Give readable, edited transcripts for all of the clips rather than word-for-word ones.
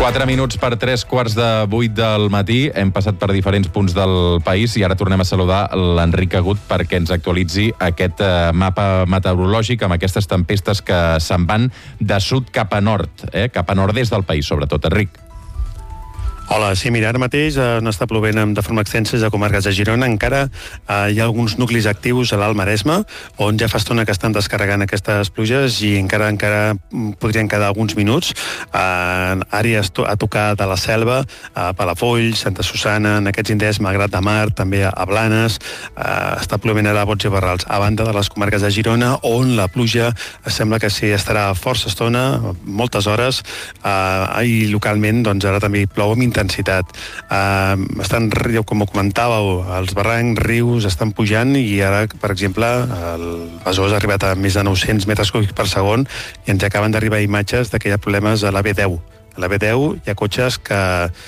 4 minuts per 3:15 del matí. Hem passat per diferents punts del país i ara tornem a saludar l'Enric Agut perquè ens actualitzi aquest mapa meteorològic amb aquestes tempestes que se'n van de sud cap a nord, cap a nord-est del país, sobretot. Enric. Hola, sí, mira, ara mateix no està plovent de forma extensa a comarques de Girona. Encara hi ha alguns nuclis actius a l'Alt Maresme, on ja fa estona que estan descarregant aquestes pluges i encara podrien quedar alguns minuts. Àrees a tocar de la Selva, a Palafolls, Santa Susana, en aquests indrets, Malgrat de Mar, també a Blanes, està plovent ara a bots i barrals. A banda de les comarques de Girona, on la pluja sembla que sí estarà força estona, moltes hores, i localment doncs, ara també plou amb intensitat. Estan, com ho comentàveu, els barrancs, rius estan pujant i ara, per exemple, el Besòs ha arribat a més de 900 metres cúbics per segon i ens acaben d'arribar imatges que hi ha problemes a la B10. A la B10 hi ha cotxes que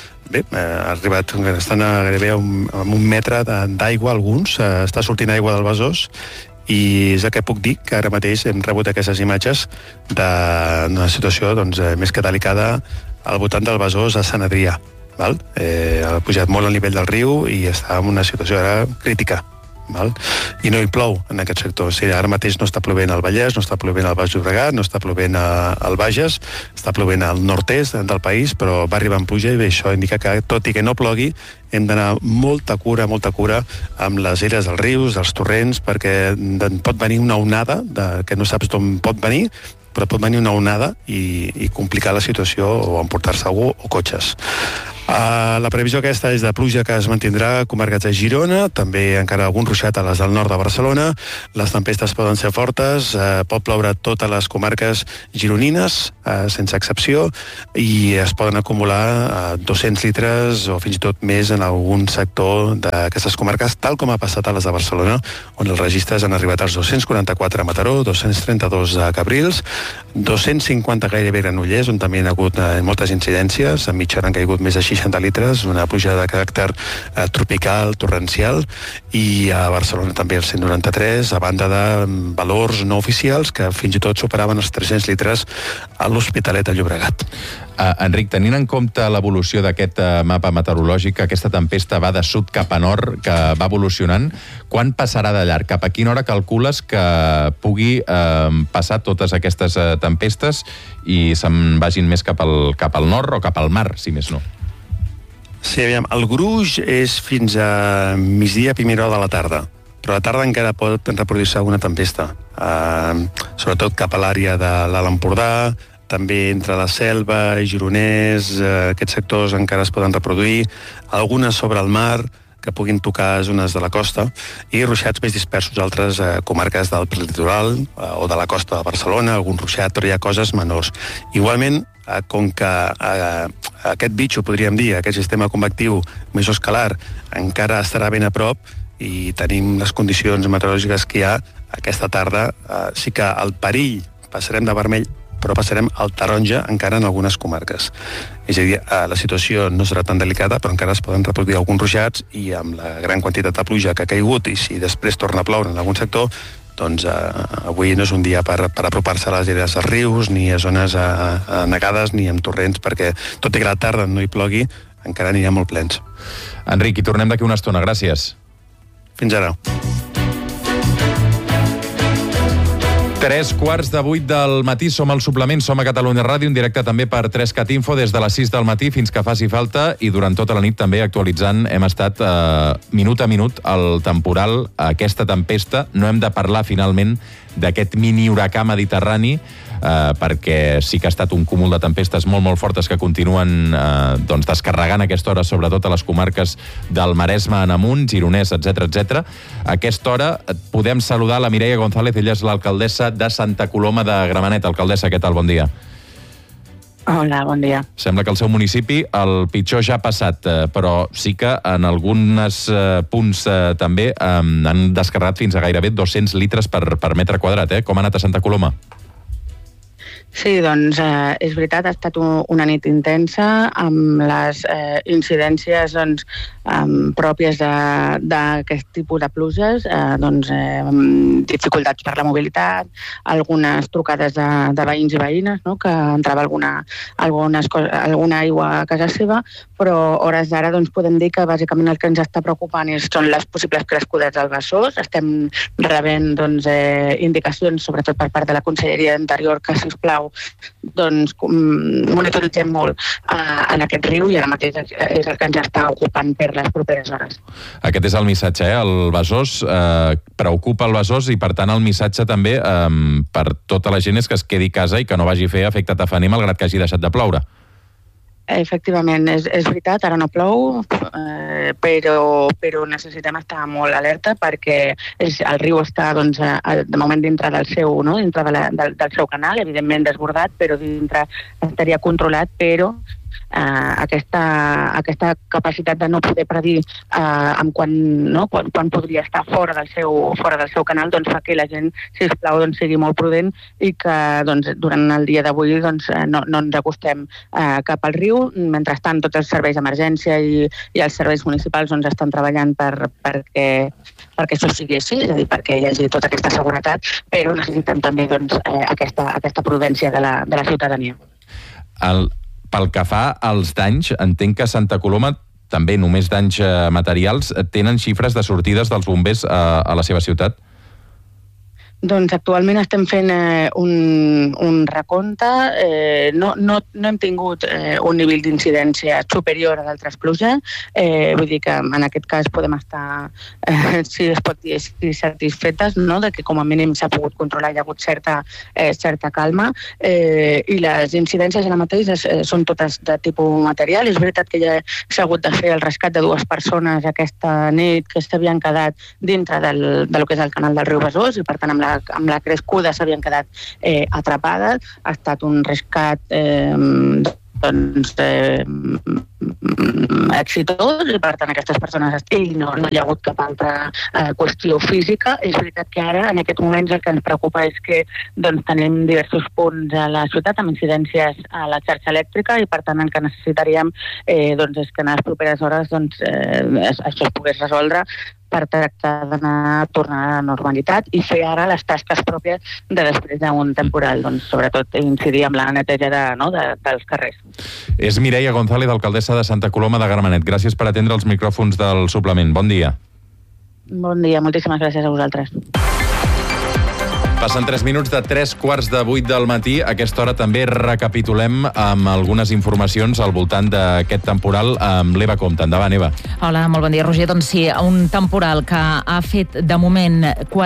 estan gairebé amb 1 metre d'aigua, alguns, està sortint aigua del Besòs, i és el que puc dir, que ara mateix hem rebut aquestes imatges d'una situació més que delicada al voltant del Besòs a Sant Adrià. Ha pujat molt el nivell del riu i està en una situació ara crítica. I no hi plou en aquest sector. O sigui, ara mateix no està plovent al Vallès, no està plovent al Baix Llobregat, no està plovent al Bages, està plovent al nord-est del país, però va arribar en pluja i això indica que, tot i que no plogui, hem d'anar molta cura amb les eres dels rius, dels torrents, perquè pot venir una onada que no saps d'on pot venir, però pot venir una onada i complicar la situació o emportar-se algú o cotxes. La previsió aquesta és de pluja que es mantindrà a comarques de Girona, també encara algun ruixat a les del nord de Barcelona. Les tempestes poden ser fortes, pot ploure a totes les comarques gironines, sense excepció, i es poden acumular 200 litres o fins i tot més en algun sector d'aquestes comarques, tal com ha passat a les de Barcelona, on els registres han arribat als 244 a Mataró, 232 a Cabrils, 250 gairebé a Granollers, on també hi ha hagut moltes incidències, en mitjana han caigut més de 60 litres, una pluja de caràcter tropical, torrencial, i a Barcelona també el 193, a banda de valors no oficials que fins i tot superaven els 300 litres a l'Hospitalet de Llobregat. Enric, tenint en compte l'evolució d'aquest mapa meteorològic, aquesta tempesta va de sud cap a nord, que va evolucionant, quan passarà de llarg? Cap a quina hora calcules que pugui passar totes aquestes tempestes i se'n vagin més cap al nord o cap al mar, si més no? Sí, aviam, el gruix és fins a migdia, primera hora de la tarda, però a la tarda encara pot reproduir-se alguna tempesta, sobretot cap a l'àrea de l'Alt Empordà, també entre la Selva i Gironès, aquests sectors encara es poden reproduir, algunes sobre el mar, que puguin tocar zones de la costa, i ruixats més dispersos a altres comarques del litoral o de la costa de Barcelona, algun ruixat, però hi ha coses menors. Igualment, com que aquest bitxo, podríem dir, aquest sistema convectiu mesoescalar, encara estarà ben a prop i tenim les condicions meteorològiques que hi ha, aquesta tarda sí que el perill passarem de vermell, però passarem al taronja encara en algunes comarques. És a dir, la situació no serà tan delicada, però encara es poden reproduir alguns ruixats i amb la gran quantitat de pluja que ha caigut i si després torna a ploure en algun sector, doncs avui no és un dia per apropar-se a les arees dels rius, ni a zones anegades, ni amb torrents, perquè tot i que a la tarda no hi plogui, encara n'hi ha molt plens. Enric, i tornem d'aquí una estona. Gràcies. Fins ara. 7:15 del matí, som al suplement, som a Catalunya Ràdio, en directe també per 3cat Info, des de les 6 del matí fins que faci falta, i durant tota la nit també actualitzant. Hem estat minut a minut el temporal, aquesta tempesta. No hem de parlar finalment d'aquest mini huracà mediterrani, perquè sí que ha estat un cúmul de tempestes molt, molt fortes que continuen descarregant a aquesta hora, sobretot a les comarques del Maresme en amunt, Gironès, etc. A aquesta hora podem saludar la Mireia González, ella és l'alcaldessa de Santa Coloma de Gramenet. Alcaldessa, què tal? Bon dia. Hola, bon dia. Sembla que al seu municipi el pitjor ja ha passat, però sí que en alguns punts també han descarregat fins a gairebé 200 litres per metre quadrat. Com ha anat a Santa Coloma? Sí, doncs és veritat, ha estat una nit intensa amb les incidències pròpies d'aquest tipus de pluges, dificultats per la mobilitat, algunes trucades de veïns i veïnes, no?, que entrava alguna aigua a casa seva, però hores d'ara podem dir que bàsicament el que ens està preocupant són les possibles crescudes del Besòs. Estem rebent indicacions, sobretot per part de la Conselleria d'Interior, que, sisplau, monitoritzem molt en aquest riu, i ara mateix és el que ens està ocupant per les properes hores. Aquest és el missatge, el Besòs, preocupa el Besòs, i per tant el missatge també per tota la gent és que es quedi a casa i que no vagi a fer efecte tafaner malgrat que hagi deixat de ploure. Efectivament, és veritat, ara no plou, però necessitem estar molt alerta perquè el riu està, de moment, dintre del seu, no?, dintre del seu canal, evidentment desbordat, però dintre estaria controlat, però aquesta capacitat de no poder predir quan podria estar fora del seu canal, fa que la gent, sisplau, sigui molt prudent i que durant el dia d'avui no ens acostem cap al riu. Mentrestant, tots els serveis d'emergència i els serveis municipals estan treballant perquè això sigui així, és a dir, perquè hi hagi tota aquesta seguretat, però necessitem també aquesta prudència de la ciutadania. Pel que fa als danys, entenc que a Santa Coloma, també només danys materials, tenen xifres de sortides dels bombers a la seva ciutat? Doncs actualment estem fent un recompte. No hem tingut un nivell d'incidència superior a d'altres pluges. Vull dir que en aquest cas podem estar, si es pot dir, satisfetes, no?, de que com a mínim s'ha pogut controlar, hi ha hagut certa calma. I les incidències ara mateix són totes de tipus material. És veritat que ja s'ha hagut de fer el rescat de 2 persones aquesta nit que s'havien quedat dintre del que és el canal del riu Besòs, i per tant amb la crescuda s'havien quedat atrapades. Ha estat un rescat exitós, i per tant aquestes persones no hi ha hagut cap altra qüestió física. És veritat que ara, en aquest moment, el que ens preocupa és que tenim diversos punts a la ciutat amb incidències a la xarxa elèctrica, i per tant el que necessitaríem és que en les properes hores això es pogués resoldre per tractar d'anar tornar a la normalitat i fer ara les tasques pròpies de després d'un temporal, sobretot incidir amb la neteja dels carrers. És Mireia González, alcaldessa de Santa Coloma de Gramenet. Gràcies per atendre els micròfons del suplement. Bon dia. Bon dia, moltíssimes gràcies a vosaltres. Passen 3 minuts de 7:45 del matí. A aquesta hora també recapitulem amb algunes informacions al voltant d'aquest temporal amb l'Eva Compte. Endavant, Eva. Hola, molt bon dia, Roger. Doncs sí, un temporal que ha fet de moment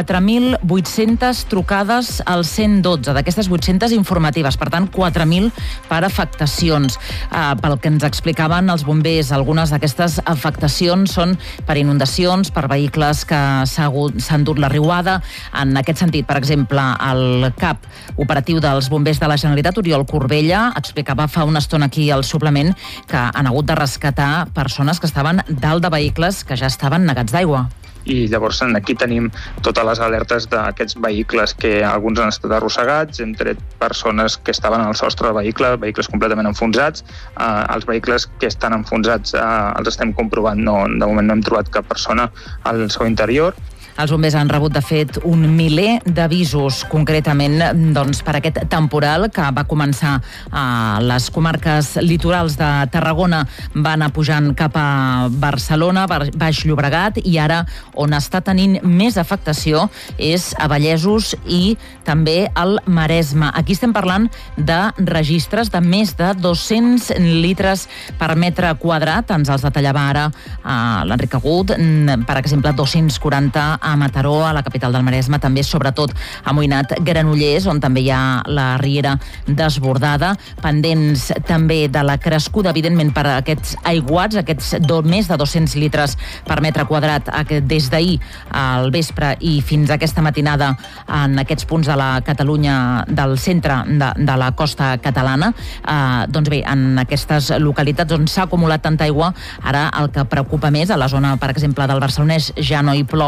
4.800 trucades al 112, d'aquestes 800 informatives, per tant 4.000 per afectacions. Pel que ens explicaven els bombers, algunes d'aquestes afectacions són per inundacions, per vehicles que s'han dut la riuada. En aquest sentit, per exemple, el cap operatiu dels bombers de la Generalitat, Oriol Corbella, explicava fa una estona aquí al suplement que han hagut de rescatar persones que estaven dalt de vehicles que ja estaven negats d'aigua. I llavors aquí tenim totes les alertes d'aquests vehicles que alguns han estat arrossegats, hem tret persones que estaven al sostre del vehicle, vehicles completament enfonsats. Els vehicles que estan enfonsats els estem comprovant, de moment no hem trobat cap persona al seu interior. Els bombers han rebut, de fet, un miler d'avisos, concretament per aquest temporal que va començar a les comarques litorals de Tarragona, va anar pujant cap a Barcelona, Baix Llobregat, i ara on està tenint més afectació és a Vallesos i també al Maresme. Aquí estem parlant de registres de més de 200 litres per metre quadrat. Ens els detallava ara l'Enric Agut, per exemple, 240 a Mataró, a la capital del Maresme, també sobretot a Moïnat, Granollers, on també hi ha la riera desbordada, pendents també de la crescuda, evidentment, per aquests aiguats, aquests més de 200 litres per metre quadrat des d'ahir al vespre i fins aquesta matinada en aquests punts de la Catalunya del centre de la costa catalana. Doncs bé, en aquestes localitats on s'ha acumulat tanta aigua, ara el que preocupa més, a la zona, per exemple, del Barcelonès ja no hi plou,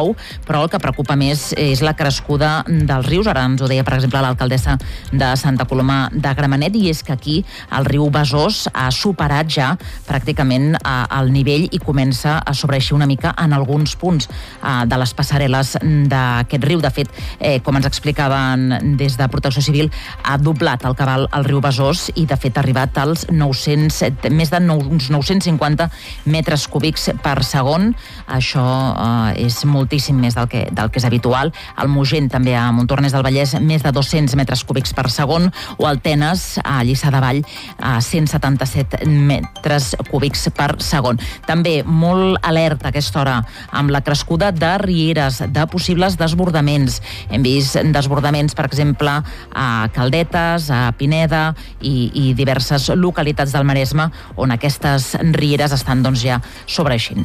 però el que preocupa més és la crescuda dels rius. Ara ens ho deia, per exemple, l'alcaldessa de Santa Coloma de Gramenet, i és que aquí el riu Besòs ha superat ja pràcticament el nivell i comença a sobreeixir una mica en alguns punts de les passarel·les d'aquest riu. De fet, com ens explicaven des de Protecció Civil, ha doblat el cabal al riu Besòs i, de fet, ha arribat als més de uns 950 metres cúbics per segon. Això és moltíssim més del que és habitual. El Mogent, també a Montornès del Vallès, més de 200 metres cúbics per segon, o el Tenes, a Lliçà de Vall, a 177 metres cúbics per segon. També molt alerta a aquesta hora amb la crescuda de rieres, de possibles desbordaments. Hem vist desbordaments, per exemple, a Caldetes, a Pineda i diverses localitats del Maresme on aquestes rieres estan ja sobreeixint.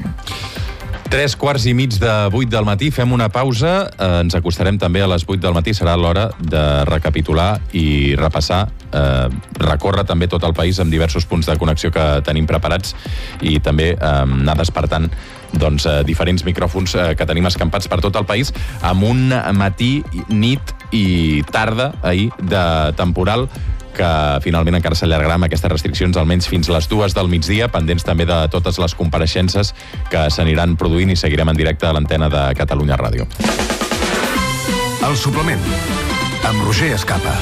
7:45 del matí, fem una pausa, ens acostarem també a les 8 del matí, serà l'hora de recapitular i repassar, recórrer també tot el país amb diversos punts de connexió que tenim preparats i també anar despertant diferents micròfons que tenim escampats per tot el país, amb un matí, nit i tarda ahir de temporal que finalment encara s'allargarà amb aquestes restriccions almenys fins les 2 del migdia, pendents també de totes les compareixences que s'aniran produint i seguirem en directe a l'antena de Catalunya Ràdio. El suplement, amb Roger Escapa.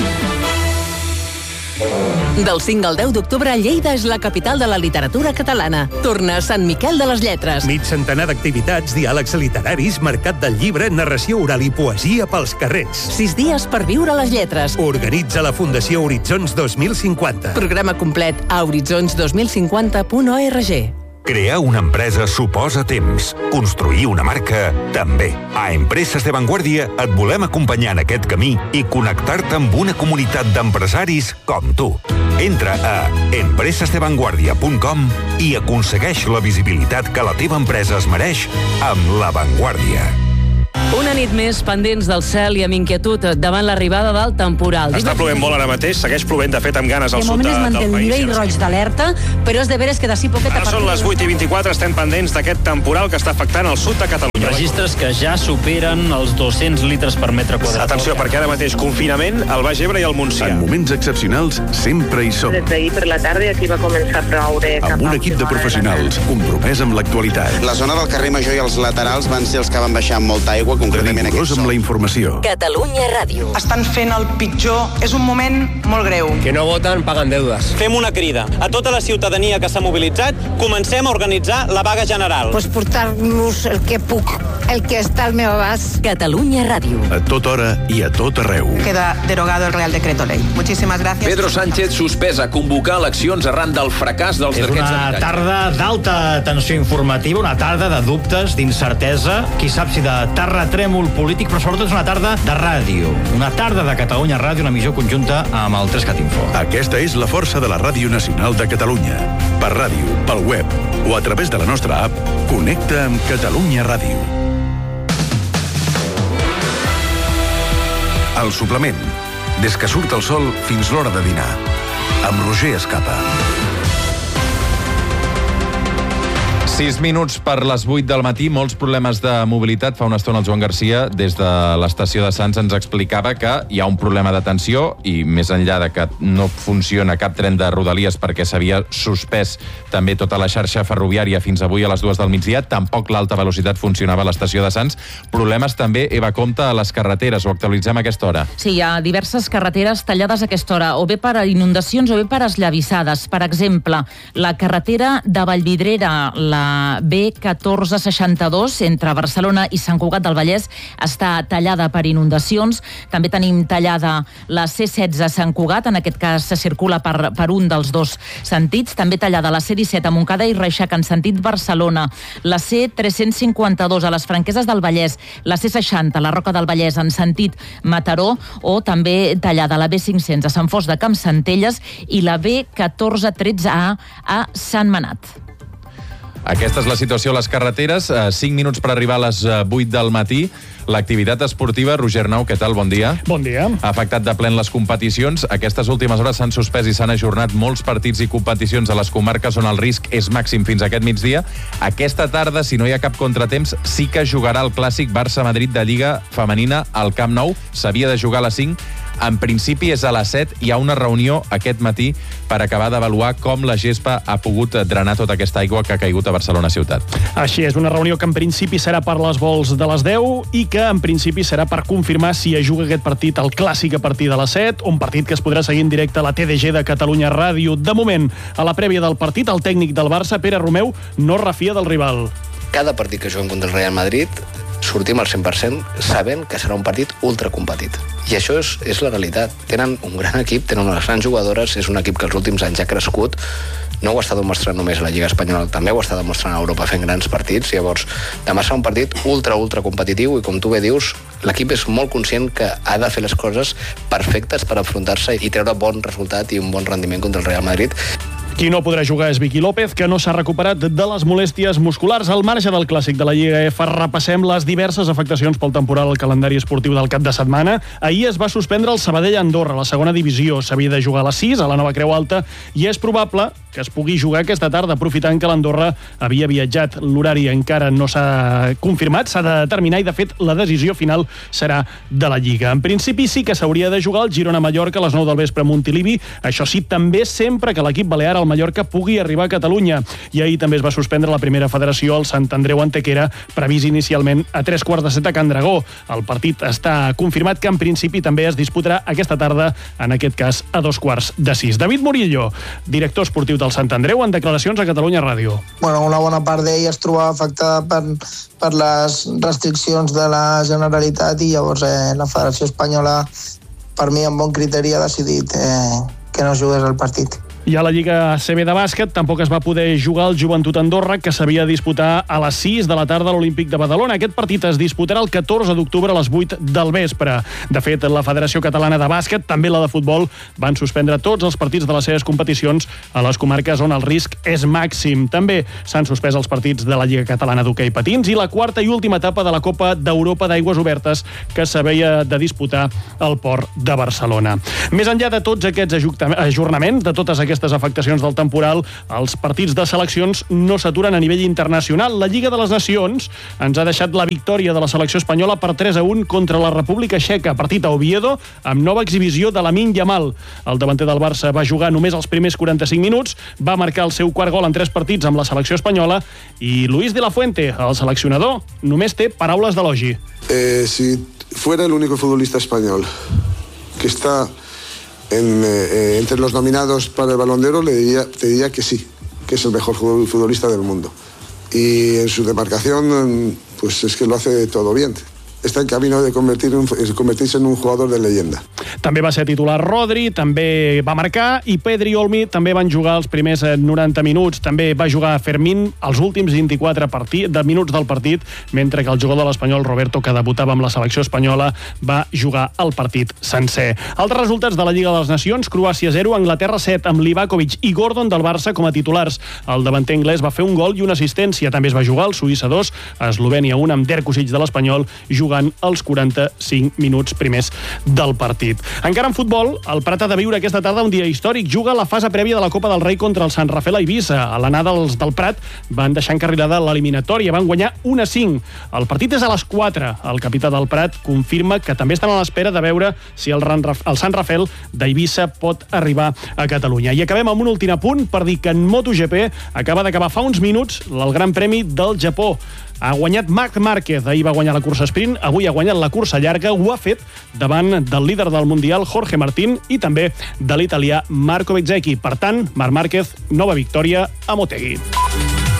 Del 5 al 10 d'octubre, Lleida és la capital de la literatura catalana. Torna a Sant Miquel de les Lletres. Mig centenar d'activitats, diàlegs literaris, mercat del llibre, narració oral i poesia pels carrers. 6 dies per viure les lletres. Organitza la Fundació Horitzons 2050. Programa complet a horitzons2050.org. Crear una empresa suposa temps. Construir una marca, també. A Empreses de Vanguardia et volem acompanyar en aquest camí i connectar-te amb una comunitat d'empresaris com tu. Entra a empresesdevanguardia.com i aconsegueix la visibilitat que la teva empresa es mereix amb La Vanguardia. Una nit més pendents del cel i amb inquietud davant l'arribada del temporal. Està plovent molt ara mateix, segueix plovent, de fet, amb ganes al sud del país. De moment es manté el nivell roig d'alerta, però és de veres que d'ací poquet... Ara són les 8:24, estem pendents d'aquest temporal que està afectant el sud de Catalunya. Registres que ja superen els 200 litres per metre quadrat. Atenció, perquè ara mateix confinament al Baix Ebre i al Montsià. En moments excepcionals sempre hi som. Des d'ahir per la tarda aquí va començar a ploure. Amb un equip de professionals compromès amb l'actualitat. La zona del carrer Major i els laterals van ser els que van baixar amb molta aigua, concretament rigorós amb la informació. Catalunya Ràdio. Estan fent el pitjor. És un moment molt greu. Que no voten paguen deudes. Fem una crida a tota la ciutadania que s'ha mobilitzat. Comencem a organitzar la vaga general. Pues portar-nos el que puc, el que està al meu abast. Catalunya Ràdio. A tota hora i a tot arreu. Queda derogado el Real Decreto Ley. Muchísimas gracias. Pedro Sánchez suspès a convocar eleccions arran del fracàs dels decrets sanitaris. És una tarda d'alta tensió informativa, una tarda de dubtes, d'incertesa, qui sap si de terratrèmol polític, però sobretot és una tarda de ràdio. Una tarda de Catalunya Ràdio, una emissió conjunta amb el 3CAT Info. Aquesta és la força de la Ràdio Nacional de Catalunya. Per ràdio, pel web o a través de la nostra app, connecta amb Catalunya Ràdio. El suplement. Des que surt el sol fins l'hora de dinar. Amb Roger Escapa. 6 minuts per les 8 del matí, molts problemes de mobilitat. Fa una estona el Joan Garcia, des de l'estació de Sants, ens explicava que hi ha un problema de tensió i més enllà de que no funciona cap tren de Rodalies perquè s'havia suspès també tota la xarxa ferroviària fins avui a les 2 del migdia, tampoc l'alta velocitat funcionava a l'estació de Sants. Problemes també, Eva, compte a les carreteres, ho actualitzem a aquesta hora. Sí, hi ha diverses carreteres tallades a aquesta hora, o bé per inundacions o bé per esllavissades. Per exemple, la carretera de Vallvidrera, la B1462 entre Barcelona i Sant Cugat del Vallès està tallada per inundacions. També tenim tallada la C16 a Sant Cugat, en aquest cas se circula per un dels dos sentits. També tallada la C17 a Montcada i Reixac en sentit Barcelona, la C352 a les Franqueses del Vallès, la C60 a la Roca del Vallès en sentit Mataró, o també tallada la B500 a Sant Fost de Campsentelles i la B1413A a Sant Manat. Aquesta és la situació a les carreteres. 5 minuts per arribar a les 8 del matí. L'activitat esportiva, Roger Nau, què tal? Bon dia. Bon dia. Ha afectat de plen les competicions. Aquestes últimes hores s'han suspès i s'han ajornat molts partits i competicions a les comarques on el risc és màxim fins aquest migdia. Aquesta tarda, si no hi ha cap contratemps, sí que jugarà el clàssic Barça-Madrid de Lliga Femenina al Camp Nou. S'havia de jugar a les 5. En principi és a les 7. Hi ha una reunió aquest matí per acabar d'avaluar com la gespa ha pogut drenar tota aquesta aigua que ha caigut a Barcelona ciutat. Així és, una reunió que en principi serà per les vols de les 10 i que en principi serà per confirmar si es juga aquest partit, el clàssic, a partir de les 7, un partit que es podrà seguir en directe a la TDG de Catalunya Ràdio. De moment, a la prèvia del partit, el tècnic del Barça, Pere Romeu, no refia del rival. Cada partit que juguem contra el Real Madrid sortim al 100% sabent que serà un partit ultracompetit. I això és la realitat. Tenen un gran equip, tenen unes grans jugadores, és un equip que els últims anys ha crescut, no ho està demostrant només a la Lliga Espanyola, també ho està demostrant a Europa fent grans partits. Llavors, demà serà un partit ultra competitiu i, com tu bé dius, l'equip és molt conscient que ha de fer les coses perfectes per enfrontar-se i treure bon resultat i un bon rendiment contra el Real Madrid. Qui no podrà jugar és Vicky López, que no s'ha recuperat de les molèsties musculars. Al marge del clàssic de la Lliga F, repassem les diverses afectacions pel temporal al calendari esportiu del cap de setmana. Ahir es va suspendre el Sabadell-Andorra, la segona divisió. S'havia de jugar a les 6, a la nova Creu Alta, i és probable que es pugui jugar aquesta tarda, aprofitant que l'Andorra havia viatjat. L'horari encara no s'ha confirmat, s'ha de determinar, i de fet la decisió final serà de la Lliga. En principi sí que s'hauria de jugar el Girona-Mallorca a les 9 del vespre a Montilivi. Això sí, també sempre que l'equip balear, el Mallorca, pugui arribar a Catalunya. I ahir també es va suspendre la primera federació al Sant Andreu Antequera, previst inicialment a 3:15 a Can Dragó. El partit està confirmat que en principi també es disputarà aquesta tarda, en aquest cas a 5:15. David Murillo, director esportiu del Sant Andreu, en declaracions a Catalunya Ràdio. Bueno, una bona part d'ell es trobava afectada per les restriccions de la Generalitat i llavors la Federació Espanyola, per mi amb bon criteri, ha decidit que no jugués el partit. I a la Lliga ACB de bàsquet tampoc es va poder jugar el Joventut Andorra, que s'havia de disputar a les 6 de la tarda a l'Olímpic de Badalona. Aquest partit es disputarà el 14 d'octubre a les 8 del vespre. De fet, la Federació Catalana de Bàsquet, també la de futbol, van suspendre tots els partits de les seves competicions a les comarques on el risc és màxim. També s'han suspès els partits de la Lliga Catalana d'Hoquei Patins i la quarta i última etapa de la Copa d'Europa d'Aigües Obertes, que s'havia de disputar al Port de Barcelona. Més enllà de tots aquests ajornaments, de totes aquestes afectacions del temporal, els partits de seleccions no s'aturen a nivell internacional. La Lliga de les Nacions ens ha deixat la victòria de la selecció espanyola per 3-1 contra la República Txeca, partit a Oviedo, amb nova exhibició de Lamine Yamal. El davanter del Barça va jugar només els primers 45 minuts, va marcar el seu quart gol en 3 partits amb la selecció espanyola, i Luis de la Fuente, el seleccionador, només té paraules d'elogi. Si fuera el único futbolista español que está entre los nominados para el Balón de Oro, te diría que sí, que es el mejor futbolista del mundo. Y en su demarcación, pues es que lo hace todo bien. Està en camino de convertir-se en un jugador de leyenda. També va ser titular Rodri, també va marcar, i Pedri i Olmi també van jugar els primers 90 minuts. També va jugar Fermín els últims 24 minuts del partit, mentre que el jugador de l'Espanyol, Roberto, que debutava amb la selecció espanyola, va jugar el partit sencer. Altres resultats de la Lliga de les Nacions: Croàcia 0, Anglaterra 7, amb Livakovic i Gordon del Barça com a titulars. El davanter anglès va fer un gol i una assistència. També es va jugar el Suïssa 2, Eslovènia 1, amb Derkosic de l'Espanyol jugant els 45 minuts primers del partit. Encara en futbol, el Prat ha de viure aquesta tarda un dia històric. Juga la fase prèvia de la Copa del Rei contra el Sant Rafel a Eivissa. A l'anada els del Prat van deixar encarrilada l'eliminatòria, van guanyar 1-5. El partit és a les 4. El capità del Prat confirma que també estan a l'espera de veure si el Sant Rafel d'Eivissa pot arribar a Catalunya. I acabem amb un últim apunt per dir que en MotoGP acaba d'acabar fa uns minuts el Gran Premi del Japó. Ha guanyat Marc Márquez, ahir va guanyar la cursa sprint, avui ha guanyat la cursa llarga, ho ha fet davant del líder del Mundial, Jorge Martín, i també de l'italià Marco Bezzecchi. Per tant, Marc Márquez, nova victòria a Motegi.